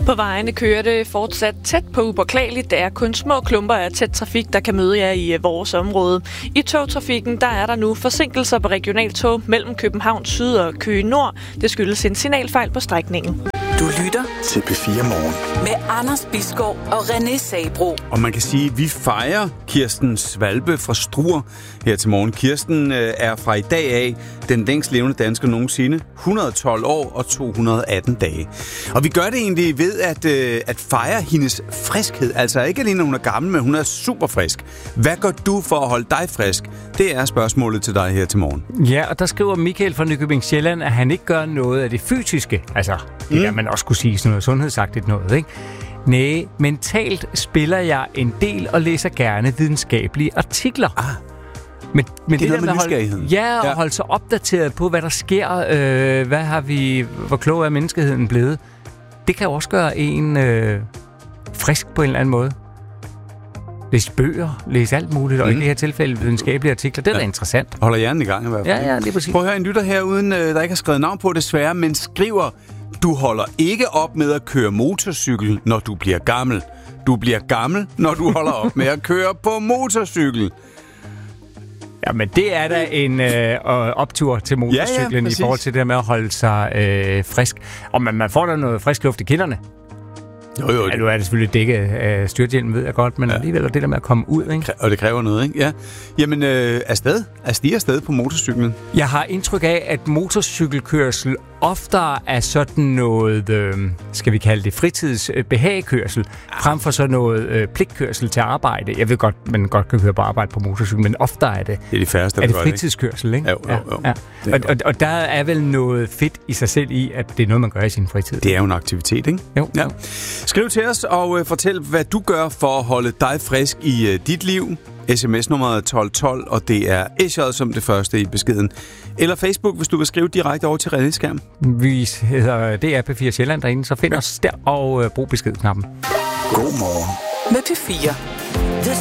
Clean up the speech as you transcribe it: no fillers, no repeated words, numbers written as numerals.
På vejene kører det fortsat tæt på upåklageligt. Det er kun små klumper af tæt trafik, der kan møde jer i vores område. I togtrafikken der er der nu forsinkelser på regionaltog mellem København Syd og Køge Nord. Det skyldes en signalfejl på strækningen. Du lytter til P4 Morgen med Anders Bisgaard og René Sabro. Og man kan sige, at vi fejrer Kirsten Svalbe fra Struer her til morgen. Kirsten er fra i dag af den længst levende dansker nogensinde. 112 år og 218 dage. Og vi gør det egentlig ved at fejre hendes friskhed. Altså ikke alene, hun er gammel, men hun er super frisk. Hvad gør du for at holde dig frisk? Det er spørgsmålet til dig her til morgen. Ja, og der skriver Michael fra Nykøbing Sjælland, at han ikke gør noget af det fysiske. Altså, det der man også kunne sige sådan noget sundhedsagtigt noget, ikke? Næh, mentalt spiller jeg en del og læser gerne videnskabelige artikler. Men det er noget med nysgerrigheden. Ja, og holde sig opdateret på, hvad der sker. Hvor klog er menneskeheden blevet? Det kan også gøre en frisk på en eller anden måde. Læse bøger, læse alt muligt, og i det her tilfælde videnskabelige artikler. Det er da interessant. Holder hjernen i gang i hvert fald. Ja, lige præcis. Prøv at høre en lytter her, uden der ikke har skrevet navn på desværre, men skriver: du holder ikke op med at køre motorcykel, når du bliver gammel. Du bliver gammel, når du holder op med at køre på motorcykel. Ja, men det er da en optur til motorcyklen i forhold til det der med at holde sig frisk. Og man får da noget frisk luft i kinderne. Jo. Ja, nu er det selvfølgelig dækket af styrthjelmen, ved jeg godt, men alligevel er det der med at komme ud, ikke? Og det kræver noget, ikke? Ja. Jamen, afsted på motorcyklen. Jeg har indtryk af, at motorcykelkørsel oftere er sådan noget, skal vi kalde det, fritidsbehagekørsel, frem for sådan noget pligtkørsel til arbejde. Jeg ved godt, man godt kan køre på arbejde på motorcykel, men oftere er det, det er de færreste, er det fritidskørsel, ikke? Jo. Ja. Og der er vel noget fedt i sig selv i, at det er noget, man gør i sin fritid. Det er jo en aktivitet, ikke? Jo. Ja. Skriv til os og fortæl, hvad du gør for at holde dig frisk i dit liv. SMS-nummeret 1212, og det er SJ som det første i beskeden. Eller Facebook, hvis du vil skrive direkte over til René skærm. Vi hedder DR P4 Sjælland derinde, så find os der og brug beskedknappen. God morgen Med P4.